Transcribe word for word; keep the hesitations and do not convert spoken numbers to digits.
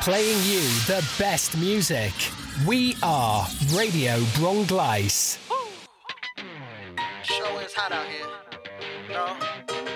playing you the best music. We are Radio Brongleis. Show is hot out here. No.